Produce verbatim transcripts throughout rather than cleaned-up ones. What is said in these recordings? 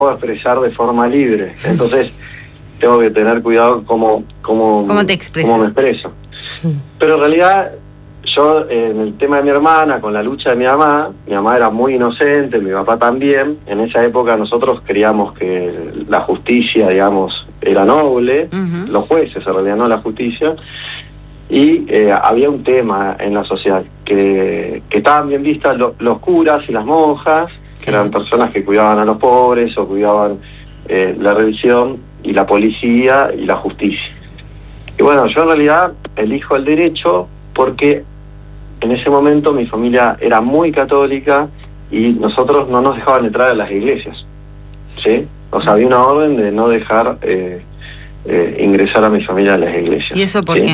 puedo expresar de forma libre. Entonces tengo que tener cuidado cómo, cómo, ¿Cómo te expresas? cómo me expreso. Pero en realidad, yo en el tema de mi hermana, con la lucha de mi mamá, mi mamá era muy inocente, mi papá también. En esa época nosotros creíamos que la justicia, digamos, era noble, uh-huh. Los jueces en realidad, no la justicia. Y eh, había un tema en la sociedad, que, que estaban bien vistas lo, los curas y las monjas, sí. Que eran personas que cuidaban a los pobres o cuidaban eh, la religión, y la policía y la justicia. Y bueno, yo en realidad elijo el derecho porque en ese momento mi familia era muy católica y nosotros no nos dejaban entrar a las iglesias, ¿sí? O sea, había una orden de no dejar eh, eh, ingresar a mi familia a las iglesias. ¿Y eso por ¿sí? qué?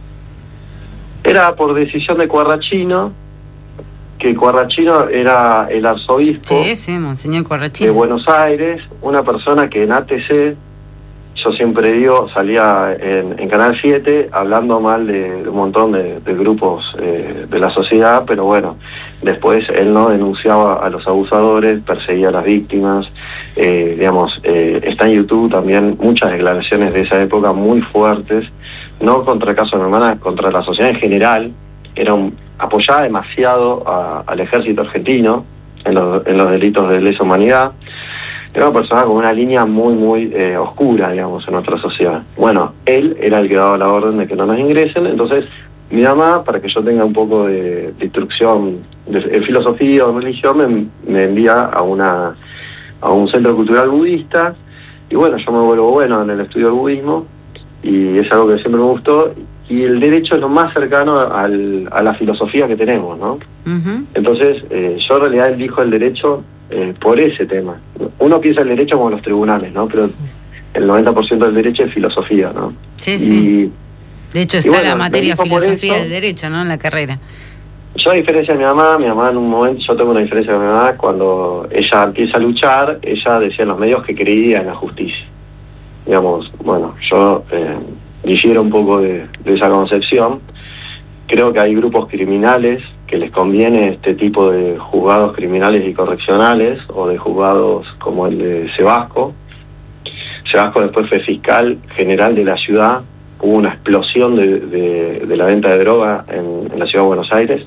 Era por decisión de Quarrachino, que Quarrachino era el arzobispo sí, sí, Monseñor Quarrachino. de Buenos Aires, una persona que en A T C, yo siempre digo, salía en, en Canal siete hablando mal de, de un montón de, de grupos eh, de la sociedad, pero bueno, después él no denunciaba a los abusadores, perseguía a las víctimas, eh, digamos, eh, está en YouTube también muchas declaraciones de esa época muy fuertes, no contra el caso de mi hermana, contra la sociedad en general. Era un, apoyaba demasiado a, al ejército argentino en los, en los delitos de lesa humanidad. Era una persona con una línea muy, muy eh, oscura, digamos, en nuestra sociedad. Bueno, él era el que daba la orden de que no nos ingresen, entonces mi mamá, para que yo tenga un poco de, de instrucción de, de filosofía o religión, me, me envía a, una, a un centro cultural budista, y bueno, yo me vuelvo bueno en el estudio del budismo, y es algo que siempre me gustó, y el derecho es lo más cercano al, a la filosofía que tenemos, ¿no? Uh-huh. Entonces, eh, yo en realidad elijo el derecho Eh, por ese tema. Uno piensa el derecho como los tribunales, ¿no? Pero el noventa por ciento del derecho es filosofía, ¿no? Sí, sí. Y, de hecho está bueno, la materia filosofía del derecho, ¿no? En la carrera. Yo, a diferencia de mi mamá, mi mamá en un momento, yo tengo una diferencia con mi mamá, cuando ella empieza a luchar, ella decía en los medios que creía en la justicia. Digamos, bueno, yo eh, difiero un poco de, de esa concepción. Creo que hay grupos criminales que les conviene este tipo de juzgados criminales y correccionales, o de juzgados como el de Sebasco. Sebasco después fue fiscal general de la ciudad, hubo una explosión de, de, de la venta de droga en, en la ciudad de Buenos Aires,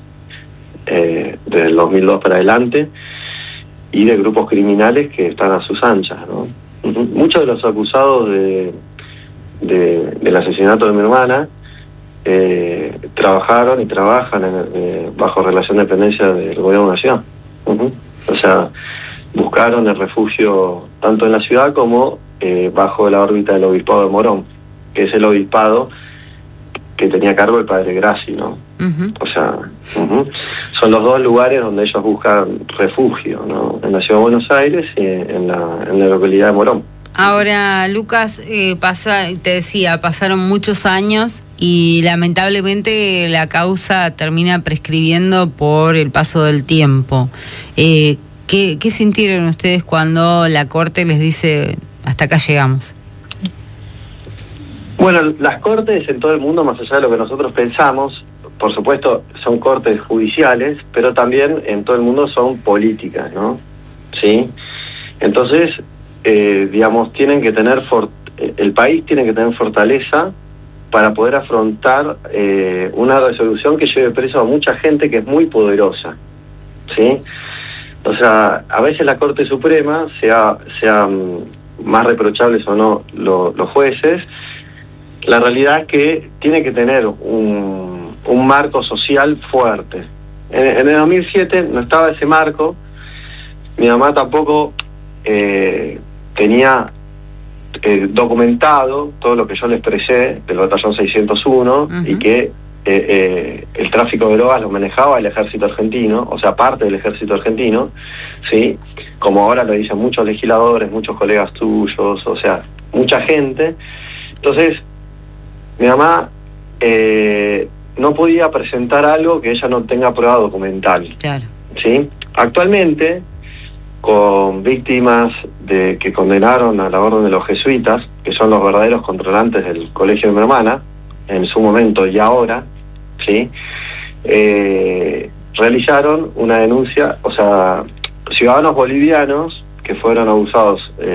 eh, desde el dos mil dos para adelante, y de grupos criminales que están a sus anchas, ¿no? Muchos de los acusados de, de, del asesinato de mi hermana, Eh, trabajaron y trabajan en, eh, bajo relación de dependencia del gobierno de la ciudad. Uh-huh. O sea, buscaron el refugio tanto en la ciudad como eh, bajo la órbita del obispado de Morón, que es el obispado que tenía a cargo el padre Grassi, ¿no? Uh-huh. O sea, uh-huh. Son los dos lugares donde ellos buscan refugio, ¿no? En la ciudad de Buenos Aires y en la, en la localidad de Morón. Ahora, Lucas, eh, pasa, te decía, pasaron muchos años y lamentablemente la causa termina prescribiendo por el paso del tiempo. Eh, ¿qué, ¿Qué sintieron ustedes cuando la Corte les dice, hasta acá llegamos? Bueno, las cortes en todo el mundo, más allá de lo que nosotros pensamos, por supuesto son cortes judiciales, pero también en todo el mundo son políticas, ¿no? ¿Sí? Entonces, Eh, digamos, tienen que tener for el país tiene que tener fortaleza para poder afrontar eh, una resolución que lleve preso a mucha gente que es muy poderosa, ¿sí? O sea, a veces la Corte Suprema, sea, sean más reprochables o no lo, los jueces, la realidad es que tiene que tener un, un marco social fuerte. En, en el dos mil siete no estaba ese marco, mi mamá tampoco eh, tenía eh, documentado todo lo que yo le expresé del batallón seiscientos uno, uh-huh. Y que eh, eh, el tráfico de drogas lo manejaba el ejército argentino, o sea, parte del ejército argentino, ¿sí? Como ahora lo dicen muchos legisladores, muchos colegas tuyos, o sea, mucha gente. Entonces, mi mamá eh, no podía presentar algo que ella no tenga prueba documental. Claro. ¿Sí? Actualmente, con víctimas de que condenaron a la orden de los jesuitas, que son los verdaderos controlantes del colegio de mi hermana, en su momento y ahora, ¿sí? Eh, realizaron una denuncia, o sea, ciudadanos bolivianos que fueron abusados